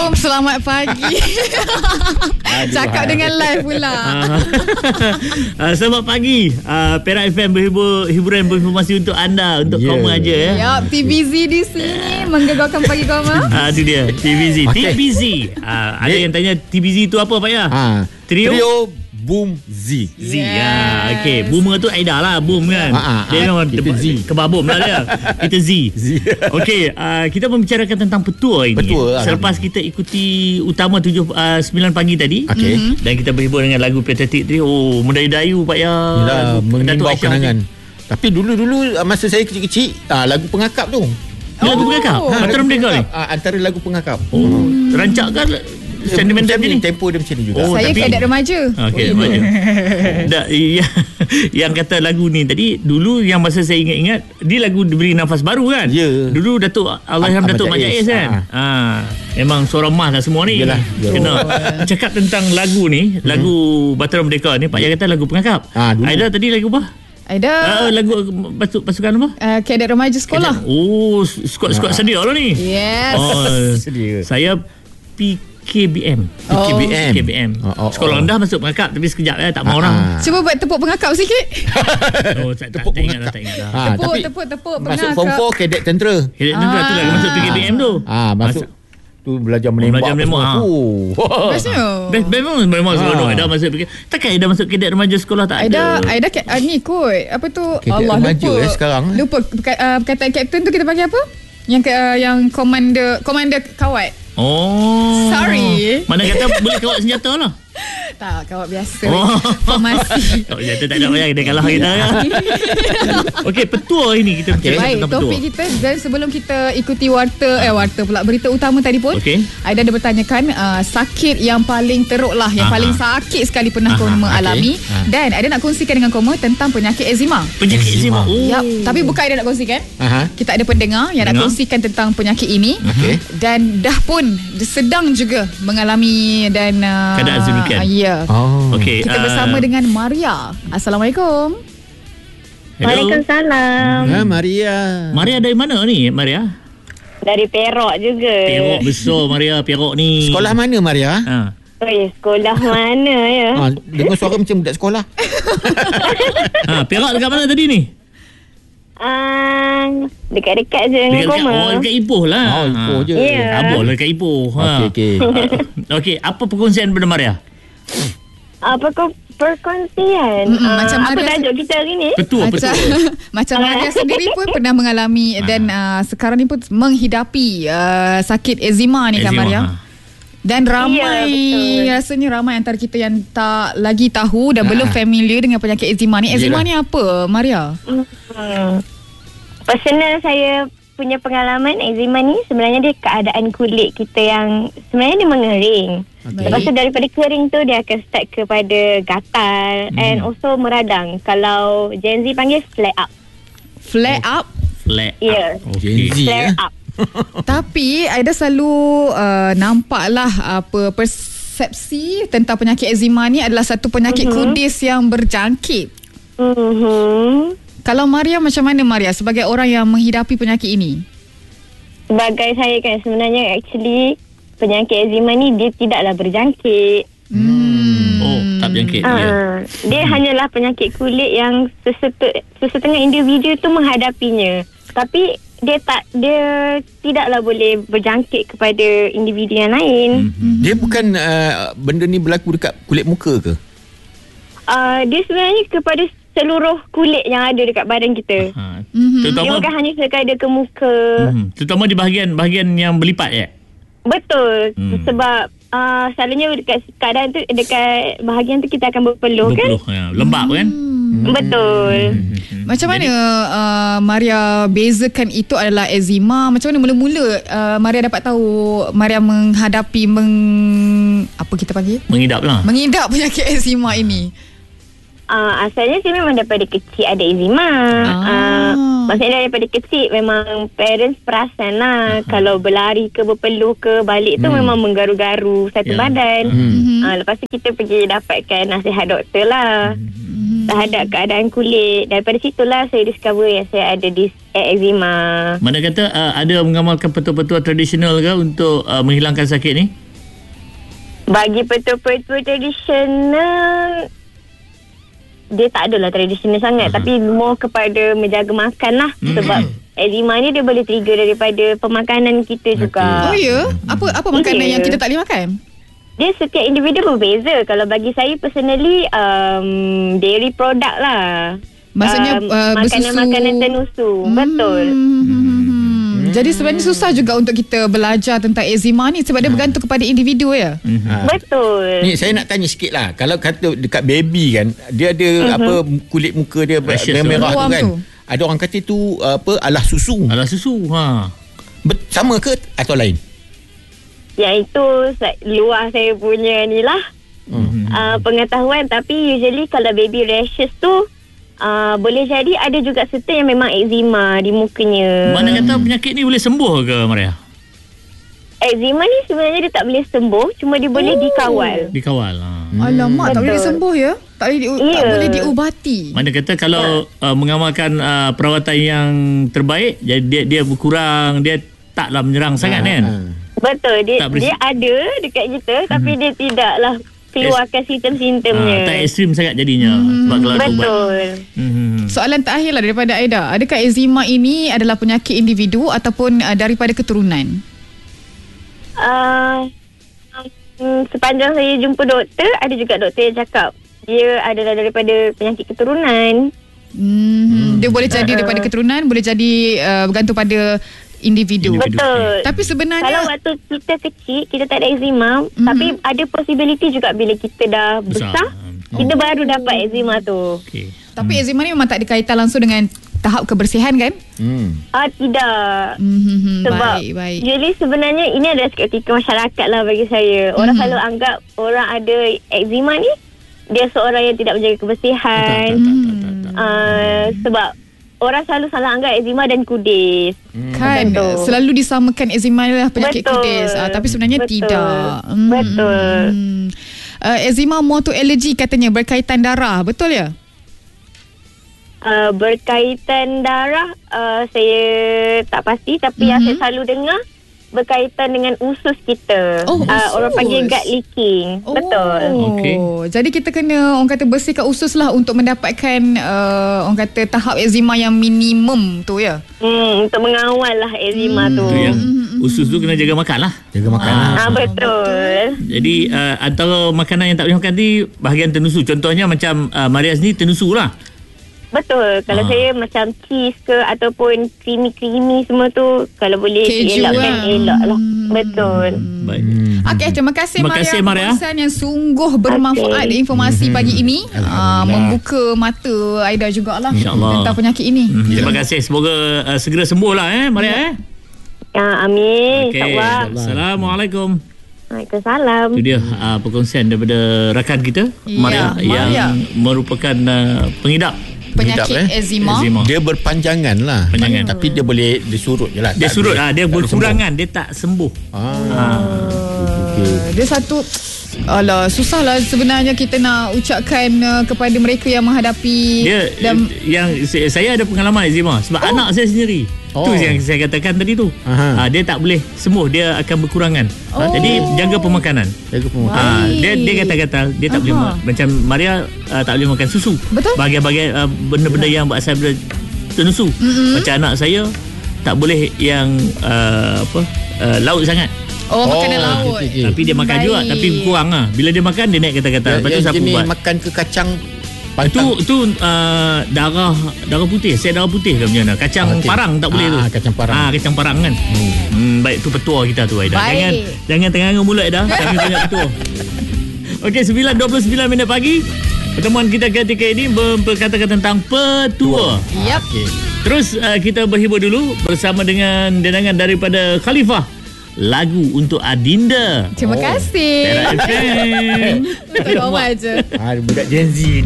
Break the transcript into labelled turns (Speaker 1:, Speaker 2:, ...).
Speaker 1: Assalamualaikum, selamat pagi. Cakap dengan live pula.
Speaker 2: Selamat pagi. Perak FM berhibur, hiburan berinformasi untuk anda, untuk kaum aja ya.
Speaker 1: Yup, TBZ di sini menggegarkan pagi kaum.
Speaker 2: Itu dia, TBZ.
Speaker 3: Okay.
Speaker 2: TBZ. Ada yang tanya TBZ tu apa Pak Ya? Trio
Speaker 3: Boom Z.
Speaker 2: Z. Okey. Boomer tu Aida lah, boom kan. Dia memang kebabum lah dia. Kita Z. Okey, kita membicarakan tentang petua ini. Selepas kita ikuti utama 9 pagi tadi. Dan kita berhibur dengan lagu Pathetic tadi. Oh, mendayu-dayu Pak Ya.
Speaker 3: Yalah, mengimbau kenangan. Tapi dulu masa saya kecil-kecil, lagu pengakap tu.
Speaker 2: Lagu pengakap? Antara Merdeka ni?
Speaker 3: Antara lagu pengakap.
Speaker 2: Rancak kan? Sentimental ni,
Speaker 3: tempo dia macam ni juga.
Speaker 1: Saya kadet remaja.
Speaker 2: Okey, remaja. Yang kata lagu ni tadi, dulu yang masa saya ingat-ingat, dia lagu diberi nafas baru kan? Dulu Datuk Allahyarham Datuk Mat Jaiz kan? Memang suara mas lah semua ni. Kena cakap tentang lagu ni, lagu Bahtera Merdeka ni, Pak Ya kata lagu pengakap. Aida tadi lagu apa?
Speaker 1: Aida
Speaker 2: lagu pasukan apa?
Speaker 1: Kadet remaja sekolah.
Speaker 2: Oh, skuad sedia lah ni.
Speaker 1: Yes.
Speaker 2: Saya KBM. Sekolah rendah masuk pengakap, tapi sekejap tak mau orang.
Speaker 1: Cuba buat tepuk pengakap sikit.
Speaker 2: Tak ingat dah.
Speaker 1: Tepuk pengakap.
Speaker 3: Masuk form 4 kadet tentera.
Speaker 2: Kadet tentera tu lah masuk PKBM tu.
Speaker 3: Masuk tu belajar menembak.
Speaker 2: Memang seronok. Aida masuk PKBM. Takkan Aida masuk kadet remaja sekolah tak ada?
Speaker 1: Aida ni kot. Apa tu?
Speaker 3: Allah remaja sekarang.
Speaker 1: Lupa perkataan kapten tu kita panggil apa? Yang komander kawat. Sorry.
Speaker 2: Mana kata boleh kawat senjata lah.
Speaker 1: Tak, kawat biasa. Formasi.
Speaker 2: Kawat senjata tak ada payah, kita kalah kita kan. Okey, petua ini kita bincang
Speaker 1: tentang petua. Topik kita, dan sebelum kita ikuti berita utama tadi pun, Aida ada bertanyakan sakit yang paling teruk lah, yang paling sakit sekali pernah kau mengalami. Dan Aida nak kongsikan dengan kamu tentang penyakit eczema.
Speaker 2: Penyakit eczema.
Speaker 1: Tapi bukan Aida nak kongsikan. Kita ada pendengar yang nak kongsikan tentang penyakit ini. Dan dah pun sedang juga mengalami dan
Speaker 2: keadaan demikian.
Speaker 1: Ya.
Speaker 2: Okey.
Speaker 1: Kita bersama dengan Maria. Assalamualaikum.
Speaker 4: Waalaikumsalam.
Speaker 2: Maria dari mana ni, Maria?
Speaker 4: Dari Perak juga.
Speaker 2: Perak besar Maria, Perak ni.
Speaker 3: Sekolah mana Maria?
Speaker 4: Sekolah mana ya?
Speaker 3: Dengar suara macam budak sekolah.
Speaker 2: Perak dekat mana tadi ni?
Speaker 4: Dekat-dekat je dengan Koma.
Speaker 2: Dekat Ipoh lah.
Speaker 3: Ipoh je.
Speaker 2: Abang lah dekat Ipoh. Okey, apa perkongsian daripada Maria?
Speaker 4: Apa perkongsian?
Speaker 1: Macam
Speaker 4: apa tajuk kita hari ni?
Speaker 2: Betul.
Speaker 1: Macam Maria sendiri pun pernah mengalami dan sekarang ni pun menghidapi sakit eczema ni kan Maria? Dan ramai, rasanya ramai antara kita yang tak lagi tahu dan belum familiar dengan penyakit eczema ni. Eczema ni apa, Maria?
Speaker 4: Personal saya punya pengalaman eczema ni sebenarnya dia keadaan kulit kita yang sebenarnya dia mengering. Lepas tu daripada kering tu dia akan start kepada gatal and also meradang. Kalau Gen Z panggil flare up.
Speaker 1: Flare up?
Speaker 4: Ya.
Speaker 3: Gen Z
Speaker 4: flare up.
Speaker 1: Tapi Aida selalu nampaklah persepsi tentang penyakit eczema ni adalah satu penyakit kudis yang berjangkit. Kalau Maria, macam mana Maria sebagai orang yang menghidapi penyakit ini?
Speaker 4: Sebagai saya kan sebenarnya actually penyakit eczema ni dia tidaklah berjangkit.
Speaker 2: Tak berjangkit.
Speaker 4: Dia hanyalah penyakit kulit yang sesetengah individu tu menghadapinya. Tapi dia tidaklah boleh berjangkit kepada individu yang lain.
Speaker 3: Dia bukan benda ni berlaku dekat kulit muka ke?
Speaker 4: Dia sebenarnya kepada seluruh kulit yang ada dekat badan kita. Dia bukan hanya sekadar ke muka.
Speaker 2: Terutama di bahagian yang berlipat ya?
Speaker 4: Betul. Sebab selalunya dekat keadaan tu, dekat bahagian tu kita akan berpeluh kan?
Speaker 2: Lembab kan?
Speaker 4: Betul.
Speaker 1: Macam mana Maria bezakan itu adalah eczema? Macam mana mula-mula Maria dapat tahu Maria menghadapi apa kita panggil? Mengidap penyakit eczema ini.
Speaker 4: Asalnya saya memang daripada kecil ada eczema. Maksudnya daripada kecil memang parents perasan lah. Kalau berlari ke berpeluh ke balik tu memang menggaru-garu satu badan. Lepas tu kita pergi dapatkan nasihat doktor lah. terhadap keadaan kulit. Daripada situlah saya discover yang saya ada eczema.
Speaker 2: Mana kata ada mengamalkan petua-petua tradisional ke untuk menghilangkan sakit ni?
Speaker 4: Bagi petua-petua tradisional, dia tak adalah tradisional sangat, tapi more kepada menjaga makan lah. Sebab eczema ni dia boleh trigger daripada pemakanan kita juga.
Speaker 1: Oh ya? Apa makanan yang kita tak boleh makan?
Speaker 4: Dia setiap individu berbeza. Kalau bagi saya personally, dairy product lah.
Speaker 1: Maksudnya
Speaker 4: makanan-makanan tenusu. Betul.
Speaker 1: Jadi sebenarnya susah juga untuk kita belajar tentang eczema ni sebab dia bergantung kepada individu ya.
Speaker 4: Betul.
Speaker 3: Ni saya nak tanya sikit lah. Kalau kata dekat baby kan, dia ada kulit muka dia merah tu kan. Ada orang kata tu alah susu.
Speaker 2: Alah susu.
Speaker 3: Sama ke atau lain?
Speaker 4: Yang itu luar saya punya ni lah pengetahuan. Tapi usually kalau baby rashes tu boleh jadi ada juga serta yang memang eczema di mukanya.
Speaker 2: Mana kata penyakit ni boleh sembuh ke Maria?
Speaker 4: Eczema ni sebenarnya dia tak boleh sembuh, cuma dia boleh dikawal.
Speaker 2: Dikawal.
Speaker 1: Alamak, tak boleh sembuh ya? Tak boleh diubati.
Speaker 2: Mana kata kalau mengamalkan perawatan yang terbaik, dia berkurang, dia taklah menyerang sangat kan?
Speaker 4: Betul, dia ada dekat kita tapi dia tidaklah keluarkan simptom-simptomnya.
Speaker 2: Tak ekstrim sangat jadinya sebab kalau ubat.
Speaker 4: Betul.
Speaker 1: Soalan terakhirlah daripada Aida. Adakah eczema ini adalah penyakit individu ataupun daripada keturunan?
Speaker 4: Sepanjang saya jumpa doktor, ada juga doktor yang cakap dia adalah daripada penyakit keturunan.
Speaker 1: Dia boleh jadi daripada keturunan, boleh jadi bergantung pada individu.
Speaker 4: Betul.
Speaker 1: Tapi sebenarnya
Speaker 4: kalau waktu kita kecil kita tak ada eczema, tapi ada possibility juga bila kita dah besar kita baru dapat eczema tu.
Speaker 1: Tapi eczema ni memang tak ada kaitan langsung dengan tahap kebersihan kan?
Speaker 4: Tidak. Sebab
Speaker 1: baik.
Speaker 4: Jadi sebenarnya ini adalah ketika masyarakat lah bagi saya. Orang selalu anggap orang ada eczema ni dia seorang yang tidak menjaga kebersihan. Sebab orang selalu salah anggap eczema dan kudis.
Speaker 1: Kan selalu disamakan eczema adalah penyakit kudis. Tapi sebenarnya tidak.
Speaker 4: Betul.
Speaker 1: Eczema motor allergy katanya berkaitan darah. Betul ya?
Speaker 4: Berkaitan darah saya tak pasti, tapi yang saya selalu dengar berkaitan dengan usus kita. Orang panggil gut leaking. Betul.
Speaker 1: Jadi kita kena orang kata bersihkan usus lah untuk mendapatkan orang kata tahap eczema yang minimum tu ya.
Speaker 4: Untuk mengawal lah eczema tu.
Speaker 2: Yang usus tu kena jaga makan lah.
Speaker 3: Jaga makan.
Speaker 4: Betul.
Speaker 2: Jadi antara makanan yang tak boleh makan ni bahagian tenusu. Contohnya macam Maria ni tenusu lah.
Speaker 4: Betul. Kalau saya macam cheese ke ataupun creamy semua tu, kalau boleh elakkan, elak lah. Betul.
Speaker 2: Baik.
Speaker 1: Okey, terima kasih Maria. Perkongsian yang sungguh bermanfaat informasi pagi ini. Membuka mata Aida jugalah tentang penyakit ini.
Speaker 2: Terima kasih. Semoga segera sembuh lah Maria.
Speaker 4: Amin.
Speaker 2: Assalamualaikum.
Speaker 4: Waalaikumsalam.
Speaker 2: Itu dia perkongsian daripada rakan kita Maria yang merupakan pengidap
Speaker 1: penyakit eczema.
Speaker 3: Dia berpanjangan lah. Tapi dia boleh disurut je lah.
Speaker 2: Dia surut lah. Dia berkurangan. Dia tak sembuh.
Speaker 1: Dia satu susahlah sebenarnya kita nak ucapkan kepada mereka yang menghadapi
Speaker 2: yang saya ada pengalaman eczema sebab anak saya sendiri. Tu yang saya katakan tadi tu. Dia tak boleh sembuh, dia akan berkurangan. Jadi jaga pemakanan. Dia kata-kata dia tak boleh macam Maria tak boleh makan susu.
Speaker 1: Betul?
Speaker 2: Bahagian-bahagian benda-benda yang berasal dari tenusu. Macam anak saya tak boleh yang laut sangat.
Speaker 1: Makanan laut.
Speaker 2: Tapi dia makan juga, tapi kurang lah. Bila dia makan dia naik kata-kata. Lepas tu siapa buat?
Speaker 3: Makan ke kacang
Speaker 2: Itu darah putih. Saya darah putih ke macam mana? Kacang parang tak boleh tu.
Speaker 3: Kacang parang.
Speaker 2: Kacang parang kan. Baik, tu petua kita tu Aida. Jangan tengah mulut Aida. Kami punya petua. Okey, 9:29 minit pagi. Pertemuan kita ketika ini berkatakan tentang petua.
Speaker 1: Yap.
Speaker 2: Terus kita berhibur dulu bersama dengan dendangan daripada Khalifah. Lagu untuk Adinda.
Speaker 1: Terima kasih.
Speaker 2: Tera FM.
Speaker 1: Betul awal je.
Speaker 3: Budak Gen Z ni.